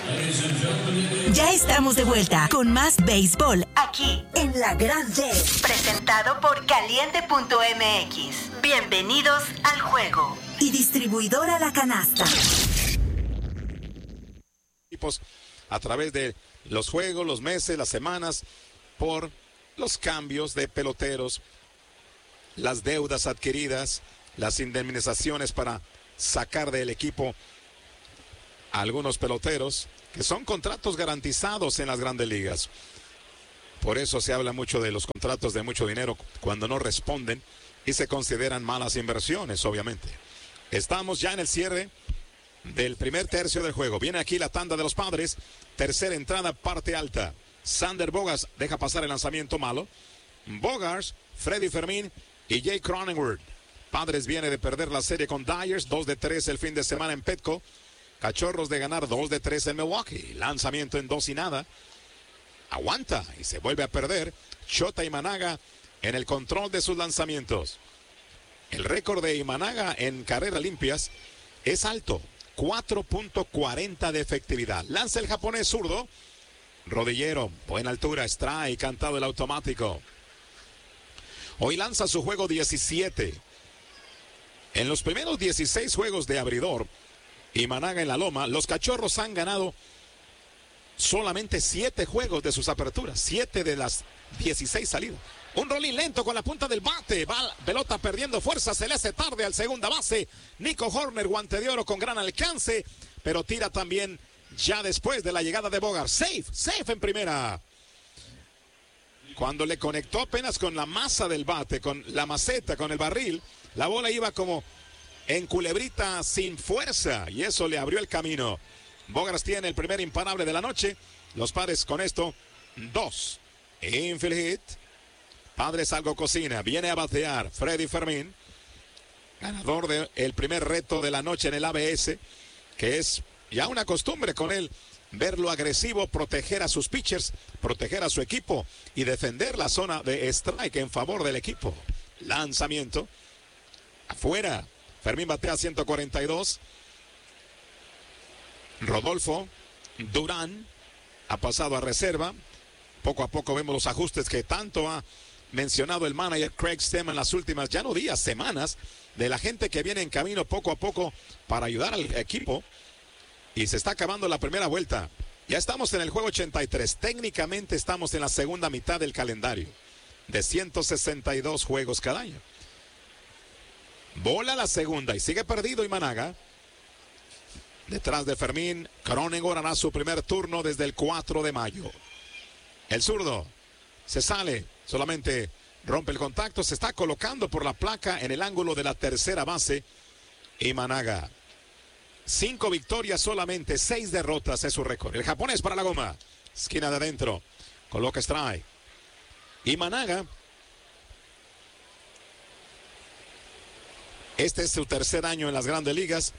Ya estamos de vuelta con más béisbol aquí en La Gran D. Presentado por Caliente.mx. Bienvenidos al juego. Y distribuidora La Canasta. A través de los juegos, los meses, las semanas, por los cambios de peloteros, las deudas adquiridas, las indemnizaciones para sacar del equipo a algunos peloteros, que son contratos garantizados en las grandes ligas. Por eso se habla mucho de los contratos de mucho dinero cuando no responden y se consideran malas inversiones, obviamente. Estamos ya en el cierre del primer tercio del juego. Viene aquí la tanda de los Padres. Tercera entrada, parte alta. Xander Bogaerts deja pasar el lanzamiento malo. Bogaerts, Freddie Fermín y Jay Cronenworth. Padres viene de perder la serie con Dyers, 2-3 el fin de semana en Petco. Cachorros de ganar 2-3 en Milwaukee. Lanzamiento en 2-0. Aguanta y se vuelve a perder. Shota Imanaga en el control de sus lanzamientos. El récord de Imanaga en carreras limpias es alto. 4.40 de efectividad. Lanza el japonés zurdo. Rodillero, buena altura, strike, cantado el automático. Hoy lanza su juego 17. En los primeros 16 juegos de abridor, Imanaga en la loma, los Cachorros han ganado solamente 7 juegos de sus aperturas. 7 de las 16 salidas. Un rolling lento con la punta del bate. Va pelota perdiendo fuerza. Se le hace tarde al segunda base. Nico Horner, guante de oro con gran alcance. Pero tira también ya después de la llegada de Bogaerts. Safe en primera. Cuando le conectó apenas con la masa del bate, con la maceta, con el barril, la bola iba como en culebrita sin fuerza. Y eso le abrió el camino. Bogaerts tiene el primer imparable de la noche. Los Padres con esto, 2. Infield hit. Padres algo cocina, viene a batear Freddie Fermín, ganador del primer reto de la noche en el ABS, que es ya una costumbre con él, verlo agresivo, proteger a sus pitchers, proteger a su equipo y defender la zona de strike en favor del equipo. Lanzamiento, afuera, Fermín batea 142, Rodolfo Durán ha pasado a reserva, poco a poco vemos los ajustes que tanto ha mencionado el manager Craig Stem en las últimas, ya no días, semanas, de la gente que viene en camino poco a poco para ayudar al equipo. Y se está acabando la primera vuelta. Ya estamos en el juego 83. Técnicamente estamos en la segunda mitad del calendario de 162 juegos cada año. Bola la segunda y sigue perdido Imanaga. Detrás de Fermín, Cronenworth hará su primer turno desde el 4 de mayo. El zurdo se sale, solamente rompe el contacto, se está colocando por la placa en el ángulo de la tercera base. Imanaga, 5 victorias solamente, 6 derrotas es su récord. El japonés para la goma, esquina de adentro, coloca strike. Imanaga, este es su tercer año en las grandes ligas.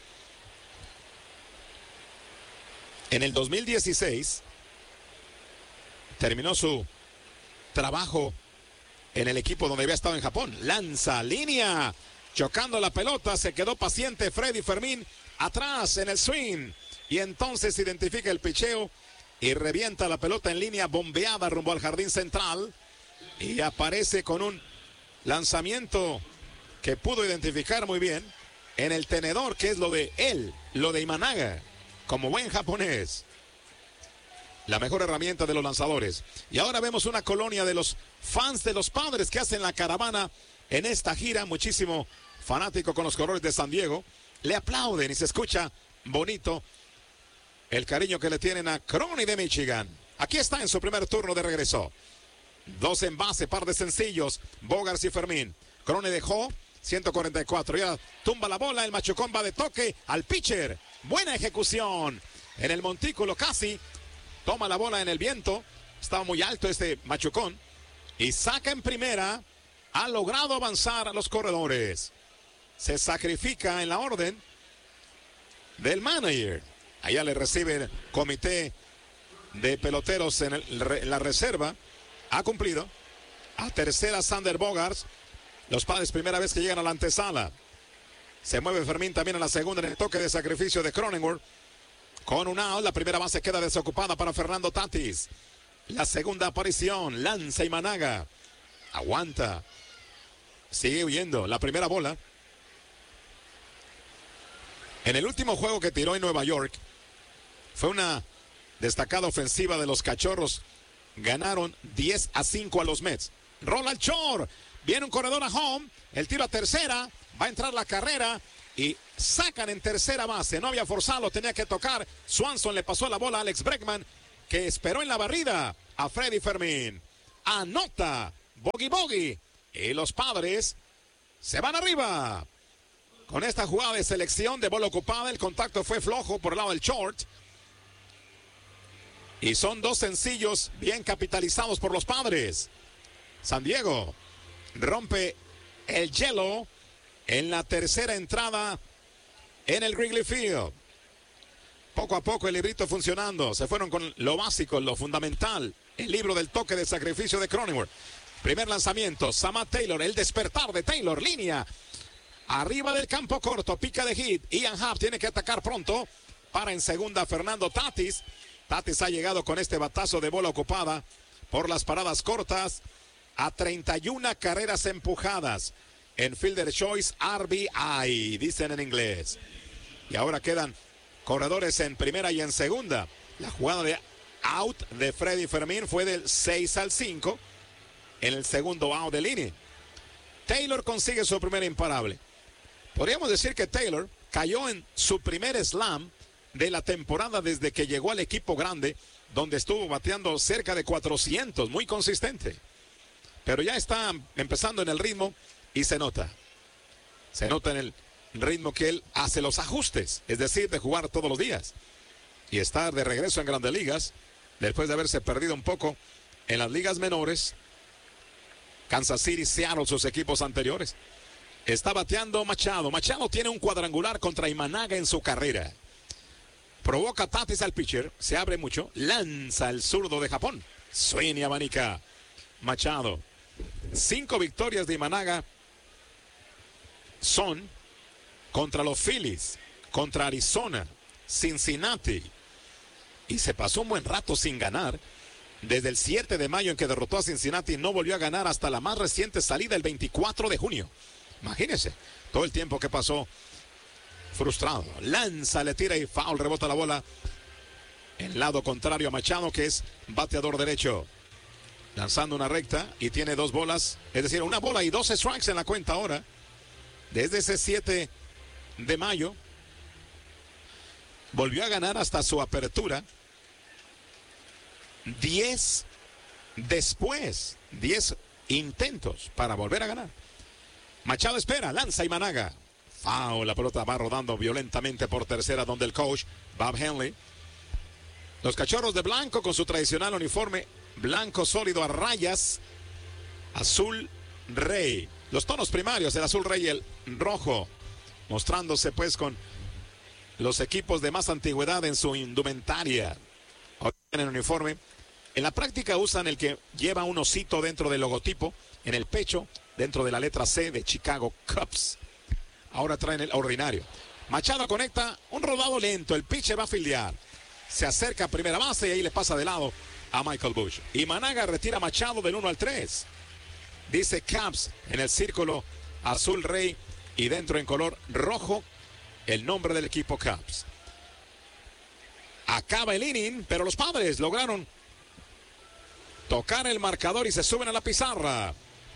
En el 2016 terminó su trabajo en el equipo donde había estado en Japón. Lanza, línea, chocando la pelota, se quedó paciente Freddie Fermín atrás en el swing y entonces identifica el picheo y revienta la pelota en línea bombeada rumbo al jardín central y aparece con un lanzamiento que pudo identificar muy bien en el tenedor, que es lo de él, lo de Imanaga, como buen japonés. La mejor herramienta de los lanzadores. Y ahora vemos una colonia de los fans de los Padres que hacen la caravana en esta gira. Muchísimo fanático con los colores de San Diego. Le aplauden y se escucha bonito el cariño que le tienen a Crony de Michigan. Aquí está en su primer turno de regreso. 2 en base, par de sencillos. Bogaerts y Fermín. Crony dejó 144. Ya tumba la bola. El machucón va de toque al pitcher. Buena ejecución en el montículo casi. Toma la bola en el viento. Estaba muy alto este machucón. Y saca en primera. Ha logrado avanzar a los corredores. Se sacrifica en la orden del manager. Allá le recibe el comité de peloteros en la reserva. Ha cumplido. A tercera Xander Bogaerts. Los Padres primera vez que llegan a la antesala. Se mueve Fermín también en la segunda en el toque de sacrificio de Cronenworth. con un out. La primera base queda desocupada para Fernando Tatis. La segunda aparición, lanza Imanaga. Aguanta. Sigue huyendo. La primera bola. En el último juego que tiró en Nueva York, fue una destacada ofensiva de los Cachorros. Ganaron 10-5 a los Mets. Rola el short. Viene un corredor a home. El tiro a tercera. Va a entrar la carrera. Y sacan en tercera base. No había forzado. Tenía que tocar. Swanson le pasó la bola a Alex Bregman, que esperó en la barrida a Freddy Fermín. Anota. Bogey. Y los Padres se van arriba. Con esta jugada de selección de bola ocupada, el contacto fue flojo por el lado del short. Y son dos sencillos bien capitalizados por los Padres. San Diego rompe el hielo en la tercera entrada en el Wrigley Field. Poco a poco el librito funcionando. Se fueron con lo básico, lo fundamental. El libro del toque de sacrificio de Cronenworth. Primer lanzamiento, Samad Taylor, el despertar de Taylor, línea. Arriba del campo corto, pica de hit. Ian Happ tiene que atacar pronto. Para en segunda Fernando Tatis. Tatis ha llegado con este batazo de bola ocupada por las paradas cortas a 31 carreras empujadas. En Fielder Choice RBI, dicen en inglés. Y ahora quedan corredores en primera y en segunda. La jugada de out de Freddy Fermín fue del 6-5 en el segundo out del inning. Taylor consigue su primer imparable. Podríamos decir que Taylor cayó en su primer slam de la temporada desde que llegó al equipo grande, donde estuvo bateando cerca de 400, muy consistente. Pero ya está empezando en el ritmo y se nota. Se nota en el ritmo que él hace los ajustes, es decir, de jugar todos los días. Y estar de regreso en Grandes Ligas, después de haberse perdido un poco en las ligas menores. Kansas City, Seattle, sus equipos anteriores. Está bateando Machado. Machado tiene un cuadrangular contra Imanaga en su carrera. Provoca Tatis al pitcher, se abre mucho, lanza el zurdo de Japón. Swing y abanica Machado. 5 victorias de Imanaga son contra los Phillies, contra Arizona, Cincinnati. Y se pasó un buen rato sin ganar. Desde el 7 de mayo en que derrotó a Cincinnati, no volvió a ganar hasta la más reciente salida el 24 de junio. Imagínense todo el tiempo que pasó frustrado. Lanza, le tira y foul, rebota la bola en el lado contrario a Machado, que es bateador derecho. Lanzando una recta y tiene 2 bolas, es decir, 1 bola y 2 strikes en la cuenta ahora. Desde ese 7 de mayo volvió a ganar hasta su apertura. 10 después, 10 intentos para volver a ganar. Machado espera, lanza Imanaga. Foul, la pelota va rodando violentamente por tercera, donde el coach Bob Henley. Los Cachorros de blanco con su tradicional uniforme blanco sólido a rayas azul rey. Los tonos primarios, el azul rey y el rojo, mostrándose pues con los equipos de más antigüedad en su indumentaria. En el uniforme, en la práctica usan el que lleva un osito dentro del logotipo, en el pecho, dentro de la letra C de Chicago Cubs. Ahora traen el ordinario. Machado conecta un rodado lento, el pitcher va a fildear. Se acerca a primera base y ahí le pasa de lado a Michael Busch. Y Managa retira a Machado del 1 al 3. Dice Cubs en el círculo azul rey y dentro en color rojo el nombre del equipo Cubs. Acaba el inning, pero los Padres lograron tocar el marcador y se suben a la pizarra.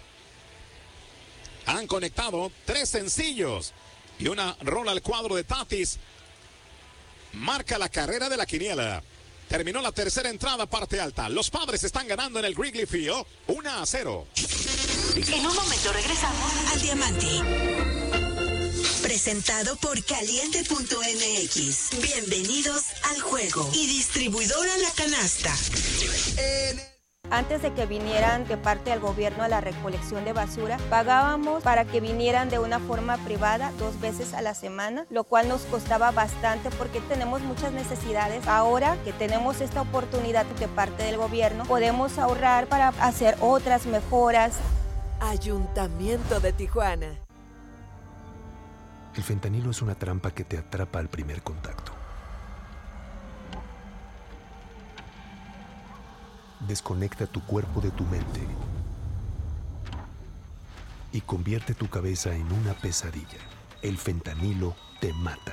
Han conectado 3 sencillos y una rola al cuadro de Tatis. Marca la carrera de la quiniela. Terminó la tercera entrada, parte alta. Los Padres están ganando en el Wrigley Field 1-0. En un momento regresamos al Diamante. Presentado por Caliente.mx. Bienvenidos al juego. Y distribuidora La Canasta. Antes de que vinieran de parte del gobierno a la recolección de basura, pagábamos para que vinieran de una forma privada 2 veces a la semana, lo cual nos costaba bastante porque tenemos muchas necesidades. Ahora que tenemos esta oportunidad de parte del gobierno, podemos ahorrar para hacer otras mejoras. Ayuntamiento de Tijuana. El fentanilo es una trampa que te atrapa al primer contacto. desconecta tu cuerpo de tu mente y convierte tu cabeza en una pesadilla. El fentanilo te mata.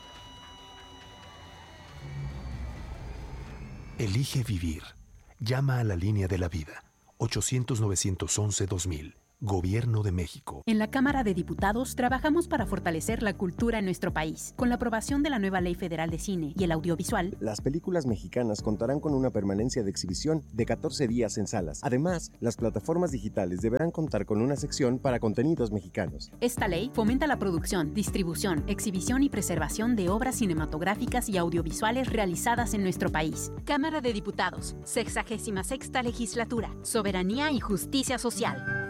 Elige vivir. Llama a la línea de la vida. 800-911-2000. Gobierno de México. En la Cámara de Diputados trabajamos para fortalecer la cultura en nuestro país. Con la aprobación de la nueva Ley Federal de Cine y el Audiovisual, las películas mexicanas contarán con una permanencia de exhibición de 14 días en salas. Además, las plataformas digitales deberán contar con una sección para contenidos mexicanos. Esta ley fomenta la producción, distribución, exhibición y preservación de obras cinematográficas y audiovisuales realizadas en nuestro país. Cámara de Diputados, 66ª Legislatura, Soberanía y Justicia Social.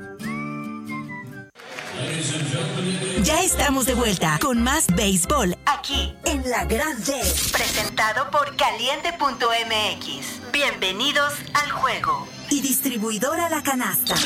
Ya estamos de vuelta con más béisbol aquí en La Gran D, presentado por Caliente.mx. Bienvenidos al juego. Y distribuidora La Canasta.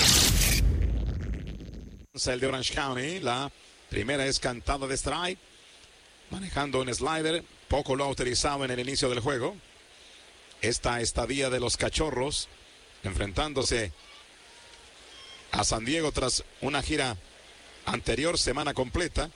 El de Orange County, la primera es cantada de strike, manejando un slider, poco lo ha utilizado en el inicio del juego. Esta estadía de los Cachorros, enfrentándose a San Diego tras una gira anterior, semana completa.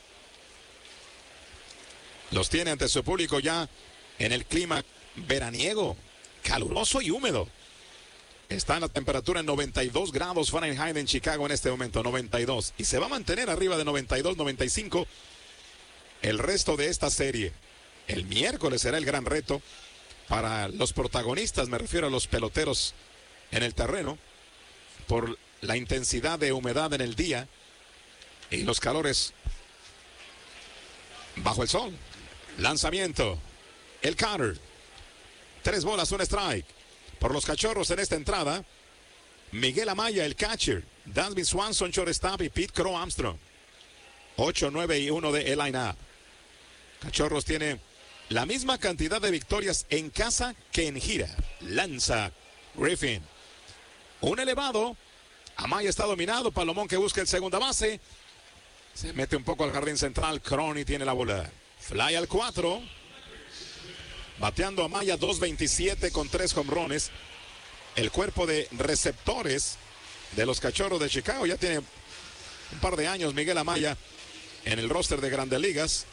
Los tiene ante su público ya en el clima veraniego, caluroso y húmedo. Está la temperatura en 92 grados Fahrenheit en Chicago en este momento, 92. Y se va a mantener arriba de 92, 95 el resto de esta serie. El miércoles será el gran reto para los protagonistas, me refiero a los peloteros en el terreno, por la intensidad de humedad en el día y los calores bajo el sol. Lanzamiento. El counter. 3 bolas, 1 strike. Por los Cachorros en esta entrada, Miguel Amaya, el catcher. Dansby Swanson, shortstop, y Pete Crow Armstrong. 8, 9 y 1 de el line-up. Cachorros tiene la misma cantidad de victorias en casa que en gira. Lanza Griffin. Un elevado. Amaya está dominado. Palomón que busca el segunda base. Se mete un poco al jardín central. Crony tiene la bola. Fly al 4. Bateando Amaya 2.27 con 3 jonrones. El cuerpo de receptores de los Cachorros de Chicago ya tiene un par de años. Miguel Amaya en el roster de Grandes Ligas.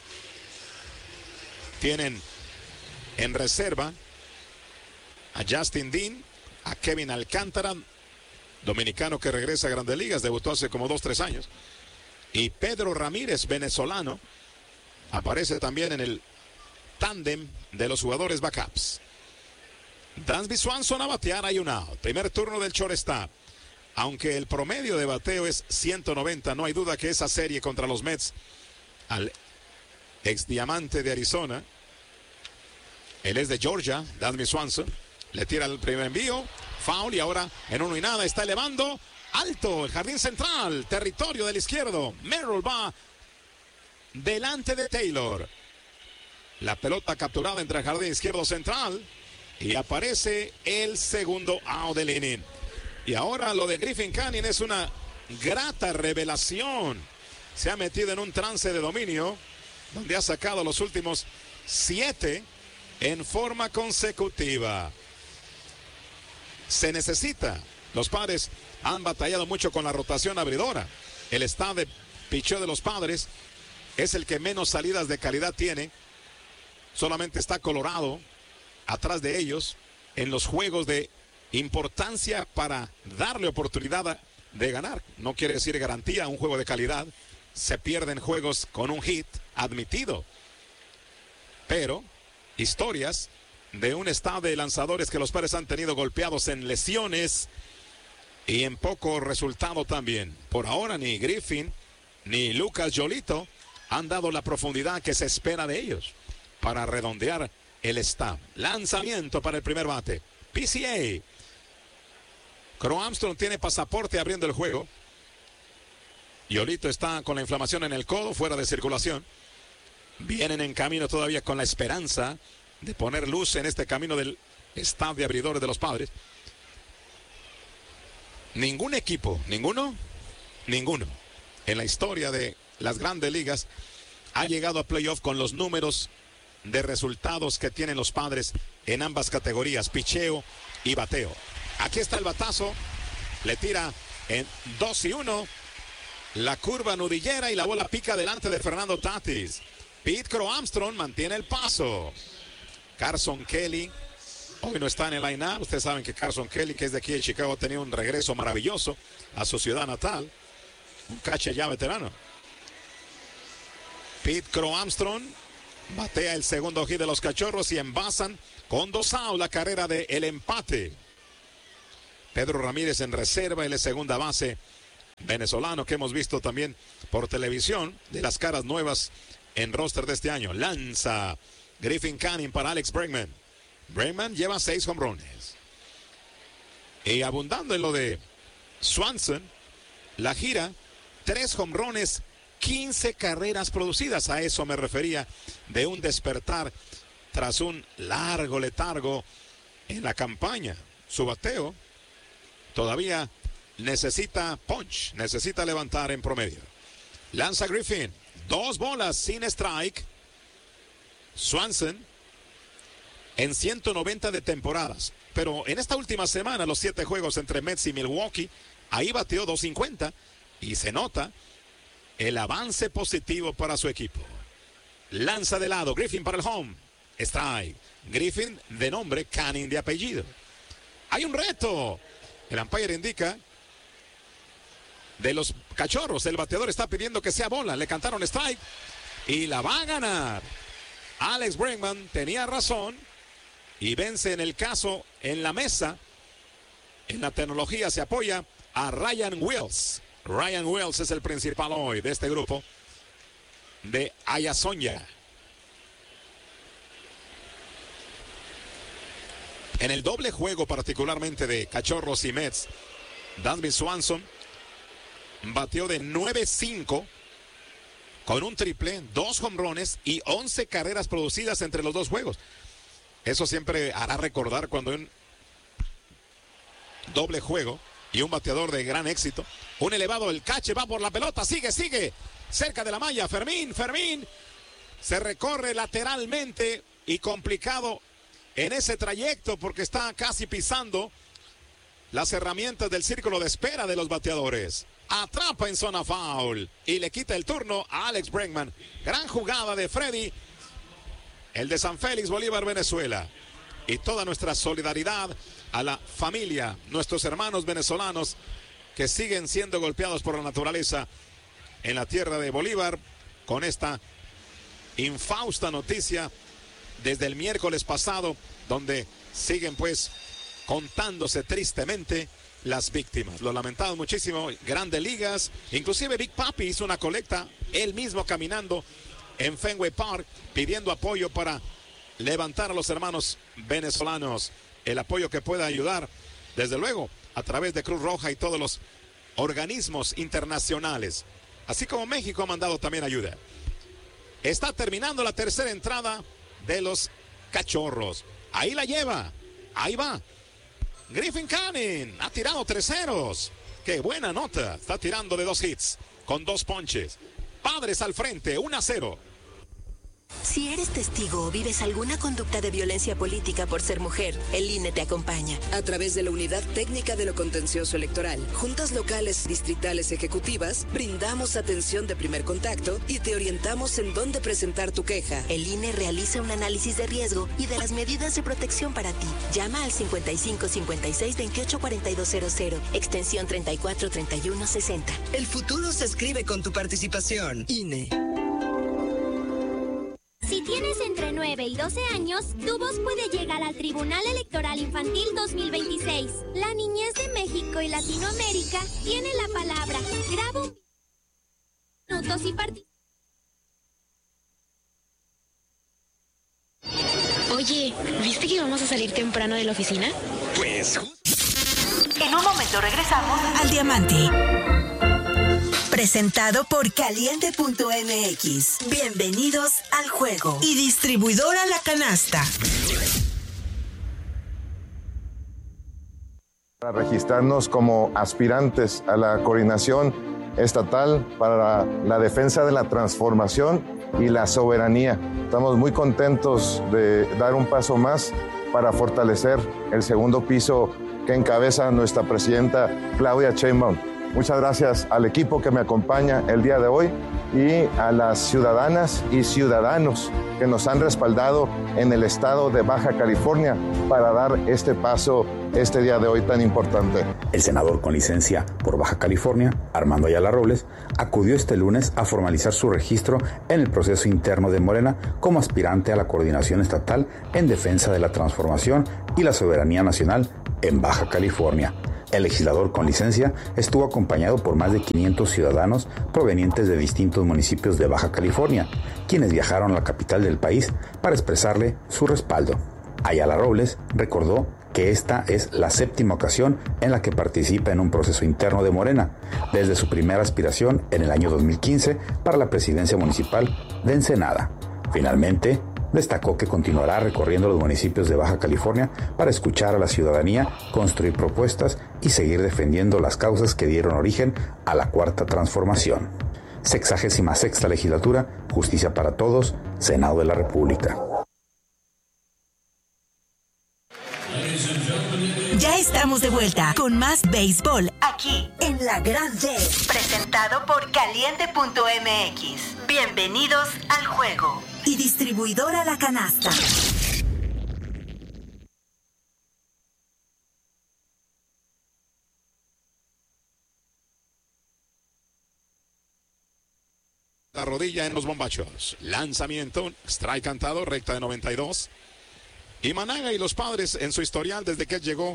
Tienen en reserva a Justin Dean, a Kevin Alcántara, dominicano que regresa a Grandes Ligas, debutó hace como 2-3 años. Y Pedro Ramírez, venezolano, aparece también en el tándem de los jugadores backups. Dansby Swanson a batear, hay un out. Primer turno del shortstop. Aunque el promedio de bateo es 190, no hay duda que esa serie contra los Mets, al ex diamante de Arizona, él es de Georgia, Dansby Swanson, le tira el primer envío, foul, y ahora en 1 y nada está elevando alto el jardín central, territorio del izquierdo. Merrill va delante de Taylor. La pelota capturada entre el jardín izquierdo central y aparece el segundo out del inning. Y ahora lo de Griffin Canning es una grata revelación. Se ha metido en un trance de dominio donde ha sacado los últimos 7 en forma consecutiva. Se necesita. Los Padres han batallado mucho con la rotación abridora. El staff de picheo de los Padres es el que menos salidas de calidad tiene. Solamente está Colorado atrás de ellos en los juegos de importancia para darle oportunidad de ganar. No quiere decir garantía a un juego de calidad. Se pierden juegos con un hit admitido. Pero historias de un staff de lanzadores que los Padres han tenido golpeados en lesiones y en poco resultado también. Por ahora ni Griffin ni Lucas Yolito han dado la profundidad que se espera de ellos para redondear el staff. Lanzamiento para el primer bate. PCA. Crow Armstrong tiene pasaporte abriendo el juego. Yolito está con la inflamación en el codo, fuera de circulación. Vienen en camino todavía con la esperanza de poner luz en este camino del staff de abridores de los Padres. Ningún equipo, ninguno, en la historia de las Grandes Ligas ha llegado a playoff con los números de resultados que tienen los Padres en ambas categorías, picheo y bateo. Aquí está el batazo. Le tira en 2-1. La curva nudillera y la bola pica delante de Fernando Tatis. Pete Crow Armstrong mantiene el paso. Carson Kelly hoy no está en el line-up. Ustedes saben que Carson Kelly, que es de aquí de Chicago, ha tenido un regreso maravilloso a su ciudad natal. Un catcher ya veterano. Pete Crow Armstrong batea el segundo hit de los Cachorros y envasan con 2 outs la carrera de el empate. Pedro Ramírez en reserva, él es segunda base venezolano que hemos visto también por televisión, de las caras nuevas en roster de este año. Lanza Griffin Canning para Alex Bregman. Bregman lleva 6 jonrones. Y abundando en lo de Swanson, la gira, 3 jonrones, 15 carreras producidas. A eso me refería, de un despertar tras un largo letargo en la campaña. Su bateo todavía necesita punch, necesita levantar en promedio. Lanza Griffin, 2 bolas sin strike. Swanson en 190 de temporadas, pero en esta última semana, los 7 juegos entre Mets y Milwaukee, ahí bateó 250 y se nota el avance positivo para su equipo. Lanza de lado, Griffin para el home, strike. Griffin de nombre, Canning de apellido. Hay un reto. El umpire indica de los Cachorros, el bateador está pidiendo que sea bola. Le cantaron strike y la va a ganar. Alex Bregman tenía razón y vence en el caso en la mesa. En la tecnología se apoya a Ryan Wills. Ryan Wills es el principal hoy de este grupo de Ayasoña. En el doble juego particularmente de Cachorros y Mets, Dansby Swanson batió de 9-5 con un triple, 2 jonrones y 11 carreras producidas entre los 2 juegos. Eso siempre hará recordar cuando un doble juego y un bateador de gran éxito, un elevado, el cache va por la pelota, sigue, cerca de la malla, Fermín, se recorre lateralmente y complicado en ese trayecto porque está casi pisando las herramientas del círculo de espera de los bateadores. Atrapa en zona foul y le quita el turno a Alex Bregman. Gran jugada de Freddy, el de San Félix, Bolívar, Venezuela. Y toda nuestra solidaridad a la familia, nuestros hermanos venezolanos que siguen siendo golpeados por la naturaleza en la tierra de Bolívar con esta infausta noticia desde el miércoles pasado, donde siguen pues contándose tristemente las víctimas. Lo lamentamos muchísimo. Grandes Ligas, inclusive Big Papi hizo una colecta él mismo caminando en Fenway Park pidiendo apoyo para levantar a los hermanos venezolanos, el apoyo que pueda ayudar, desde luego, a través de Cruz Roja y todos los organismos internacionales, así como México ha mandado también ayuda. Está terminando la tercera entrada de los Cachorros. Ahí la lleva, ahí va. Griffin Canning ha tirado 3 ceros. Qué buena nota. Está tirando de 2 hits con 2 ponches. Padres al frente, 1-0. Si eres testigo o vives alguna conducta de violencia política por ser mujer, el INE te acompaña. A través de la Unidad Técnica de lo Contencioso Electoral, juntas locales, distritales, ejecutivas, brindamos atención de primer contacto y te orientamos en dónde presentar tu queja. El INE realiza un análisis de riesgo y de las medidas de protección para ti. Llama al 55 56 28 4200, extensión 34 31 60. El futuro se escribe con tu participación. INE. Si tienes entre 9 y 12 años, tu voz puede llegar al Tribunal Electoral Infantil 2026. La niñez de México y Latinoamérica tiene la palabra. Graba un minutos y participa. Oye, ¿viste que vamos a salir temprano de la oficina? Pues... En un momento regresamos al Diamante. Presentado por Caliente.mx. Bienvenidos al juego. Y distribuidora La Canasta. Para registrarnos como aspirantes a la coordinación estatal para la defensa de la transformación y la soberanía. Estamos muy contentos de dar un paso más para fortalecer el segundo piso que encabeza nuestra presidenta Claudia Sheinbaum. Muchas gracias al equipo que me acompaña el día de hoy y a las ciudadanas y ciudadanos que nos han respaldado en el estado de Baja California para dar este paso este día de hoy tan importante. El senador con licencia por Baja California, Armando Ayala Robles, acudió este lunes a formalizar su registro en el proceso interno de Morena como aspirante a la coordinación estatal en defensa de la transformación y la soberanía nacional en Baja California. El legislador con licencia estuvo acompañado por más de 500 ciudadanos provenientes de distintos municipios de Baja California, quienes viajaron a la capital del país para expresarle su respaldo. Ayala Robles recordó que esta es la 7ª ocasión en la que participa en un proceso interno de Morena, desde su primera aspiración en el año 2015 para la presidencia municipal de Ensenada. Finalmente, destacó que continuará recorriendo los municipios de Baja California para escuchar a la ciudadanía, construir propuestas y seguir defendiendo las causas que dieron origen a la Cuarta Transformación. 66ª Legislatura, Justicia para Todos, Senado de la República. Ya estamos de vuelta con más béisbol aquí en La Gran D, presentado por Caliente.mx. Bienvenidos al juego. Y distribuidora La Canasta. La rodilla en los bombachos. Lanzamiento, strike cantado, recta de 92. Y Managa y los Padres en su historial desde que él llegó,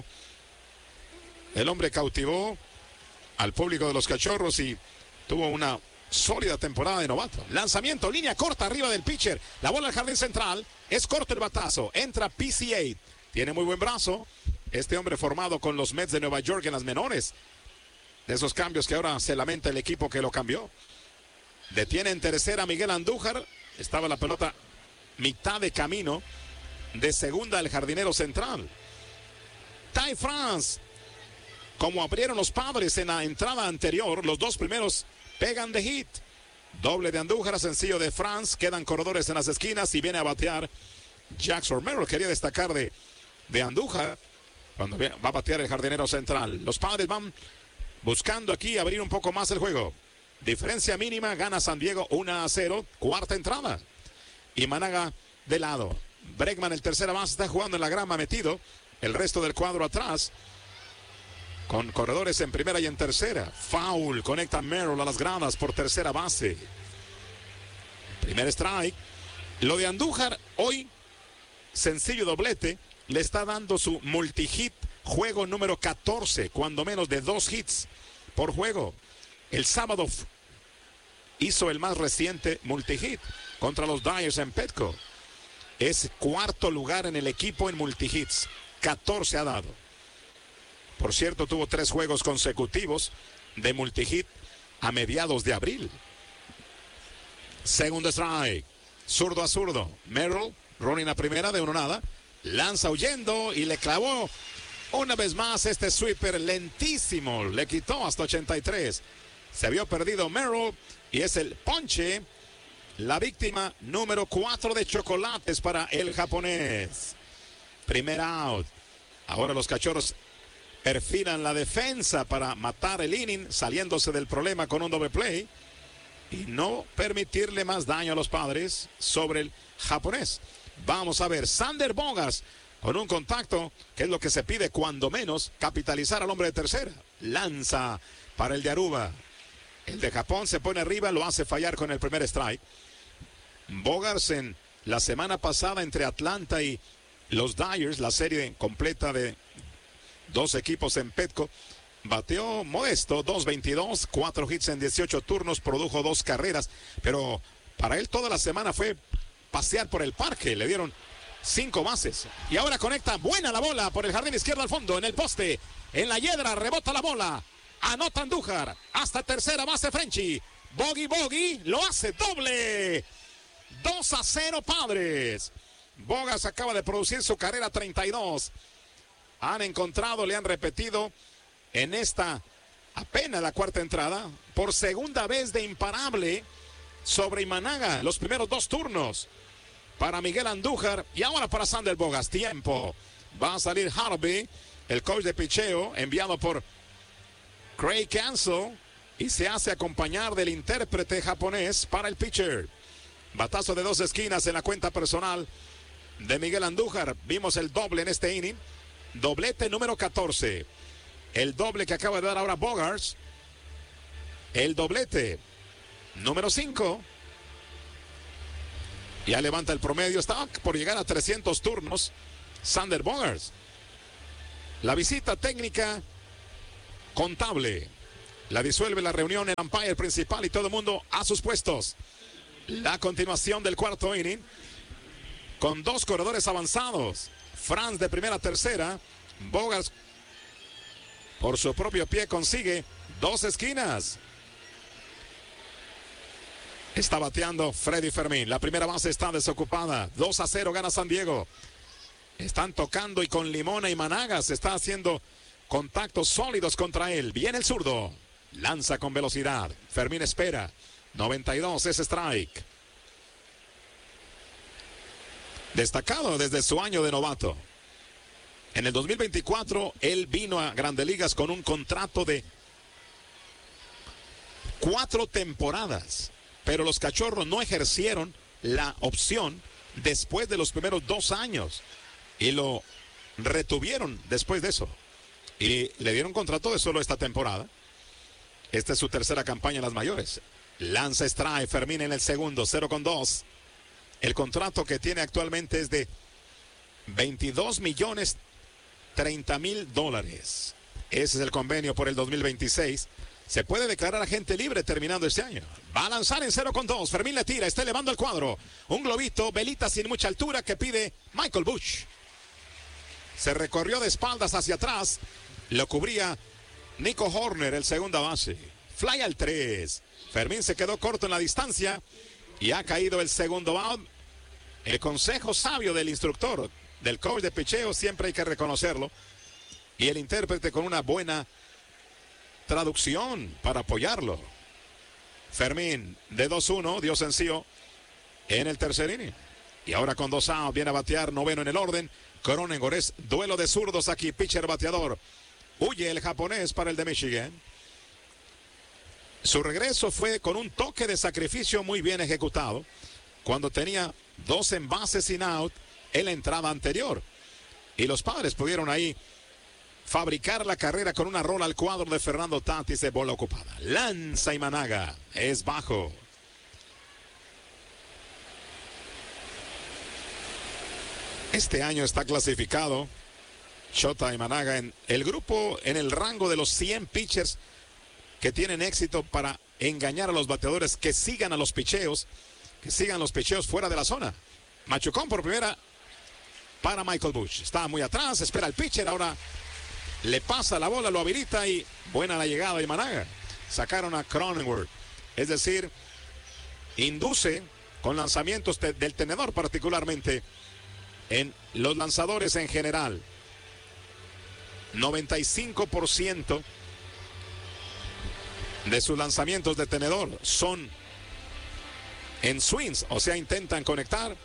el hombre cautivó al público de los Cachorros y tuvo una sólida temporada de novato. Lanzamiento, línea corta arriba del pitcher. La bola al jardín central. Es corto el batazo. Entra PCA. Tiene muy buen brazo. Este hombre formado con los Mets de Nueva York en las menores. De esos cambios que ahora se lamenta el equipo que lo cambió. Detiene en tercera Miguel Andújar. Estaba la pelota mitad de camino. De segunda el jardinero central. Ty France. Como abrieron los Padres en la entrada anterior, los dos primeros pegan de hit. Doble de Andújar, sencillo de France. Quedan corredores en las esquinas y viene a batear Jackson Merrill. Quería destacar de Andújar cuando va a batear el jardinero central. Los Padres van buscando aquí abrir un poco más el juego. Diferencia mínima, gana San Diego 1-0. Cuarta entrada. Y Managa de lado. Bregman, el tercera base, está jugando en la grama metido. El resto del cuadro atrás. Con corredores en primera y en tercera. Foul, conecta Merrill a las gradas por tercera base. Primer strike. Lo de Andújar hoy, sencillo doblete, le está dando su multihit, juego número 14, cuando menos de 2 hits por juego. El sábado hizo el más reciente multihit contra los Dyers en Petco. Es cuarto lugar en el equipo en multihits. 14 ha dado. Por cierto, tuvo 3 juegos consecutivos de multihit a mediados de abril. Segundo strike. Zurdo a zurdo. Merrill, running a primera de 1-0. Lanza huyendo y le clavó una vez más este sweeper lentísimo. Le quitó hasta 83. Se había perdido Merrill y es el ponche. La víctima número 4 de chocolates para el japonés. Primer out. Ahora los Cachorros perfilan la defensa para matar el inning, saliéndose del problema con un doble play y no permitirle más daño a los Padres sobre el japonés. Vamos a ver, Sander Bogaerts con un contacto, que es lo que se pide cuando menos, capitalizar al hombre de tercera. Lanza para el de Aruba. El de Japón se pone arriba, lo hace fallar con el primer strike. Bogaerts en la semana pasada entre Atlanta y los Dyers, la serie completa de 2 equipos en Petco, bateó modesto, 2.22, 4 hits en 18 turnos, produjo 2 carreras, pero para él toda la semana fue pasear por el parque, le dieron 5 bases, y ahora conecta buena la bola por el jardín izquierdo al fondo, en el poste, en la hiedra, rebota la bola, anota Andújar, hasta tercera base Frenchy, Bogey, lo hace doble, 2-0 Padres. Bogaerts acaba de producir su carrera 32. Han encontrado, le han repetido en esta apenas la cuarta entrada, por segunda vez de imparable sobre Imanaga, los primeros 2 turnos para Miguel Andújar y ahora para Sander Bogaerts. Tiempo, va a salir Harvey el coach de picheo, enviado por Craig Cancel, y se hace acompañar del intérprete japonés para el pitcher. Batazo de 2 esquinas en la cuenta personal de Miguel Andújar. Vimos el doble en este inning. Doblete número 14. El doble que acaba de dar ahora Bogaerts. El doblete número 5. Ya levanta el promedio. Está por llegar a 300 turnos Xander Bogaerts. La visita técnica contable la disuelve la reunión en umpire principal y todo el mundo a sus puestos. La continuación del cuarto inning con 2 corredores avanzados. Franz de primera a tercera. Bogaerts por su propio pie consigue 2 esquinas. Está bateando Freddy Fermín. La primera base está desocupada. 2-0 gana San Diego. Están tocando y con Limona y Managa se está haciendo contactos sólidos contra él. Viene el zurdo. Lanza con velocidad. Fermín espera. 92 es strike. Destacado desde su año de novato. En el 2024 él vino a Grandes Ligas con un contrato de 4 temporadas. Pero los Cachorros no ejercieron la opción después de los primeros 2 años. Y lo retuvieron después de eso. Y le dieron contrato de solo esta temporada. Esta es su tercera campaña en las mayores. Lanza strike, Fermín en el segundo, 0-2. El contrato que tiene actualmente es de $22.030.000. Ese es el convenio por el 2026. Se puede declarar agente libre terminando este año. Va a lanzar en 0-2. Fermín le tira, está elevando el cuadro. Un globito, velita sin mucha altura que pide Michael Busch. Se recorrió de espaldas hacia atrás. Lo cubría Nico Horner, el segunda base. Fly al 3. Fermín se quedó corto en la distancia y ha caído el segundo out. El consejo sabio del instructor, del coach de picheo, siempre hay que reconocerlo. Y el intérprete con una buena traducción para apoyarlo. Fermín de 2-1 dio sencillo en el tercer inning. Y ahora con 2 outs viene a batear noveno en el orden. Cronenworth, es duelo de zurdos aquí, pitcher bateador. Huye el japonés para el de Michigan. Su regreso fue con un toque de sacrificio muy bien ejecutado, cuando tenía 2 envases sin out en la entrada anterior. Y los Padres pudieron ahí fabricar la carrera con una rola al cuadro de Fernando Tatis de bola ocupada. Lanza y Managa es bajo. Este año está clasificado Shota y Managa en el grupo, en el rango de los 100 pitchers que tienen éxito para engañar a los bateadores, que sigan a los picheos, que sigan los picheos fuera de la zona. Machucón por primera para Michael Busch. Está muy atrás, espera el pitcher, ahora le pasa la bola, lo habilita y buena la llegada de Managa. Sacaron a Cronenworth, es decir, induce con lanzamientos del tenedor particularmente en los lanzadores en general. 95% de sus lanzamientos de tenedor son en swings, o sea, intentan conectar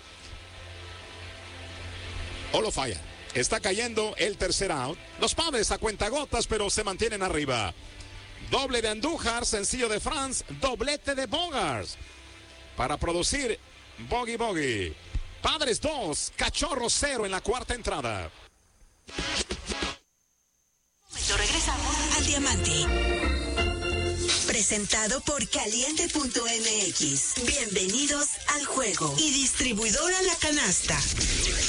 o lo fallan. Está cayendo el tercer out. Los Padres a cuentagotas, pero se mantienen arriba. Doble de Andújar, sencillo de Franz, doblete de Bogaerts para producir Bogey Bogey. Padres 2, Cachorros 0 en la cuarta entrada. Regresamos al Diamante. Presentado por Caliente.mx. Bienvenidos al juego. Y distribuidora La Canasta.